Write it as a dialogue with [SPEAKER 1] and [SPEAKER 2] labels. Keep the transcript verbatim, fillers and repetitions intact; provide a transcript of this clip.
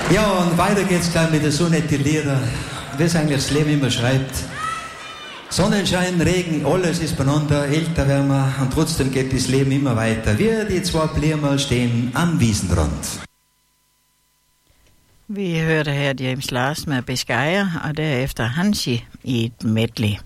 [SPEAKER 1] Ja, und weiter geht's gleich mit der so nette Lieder, wie es eigentlich das Leben immer schreibt. Sonnenschein, Regen, alles ist beieinander, älter werden wir und trotzdem geht das Leben immer weiter. Wir, die zwei Bliermal, stehen am Wiesenrand.
[SPEAKER 2] Vi hørte her James Last med Beskære, og derefter Hansi i et medley.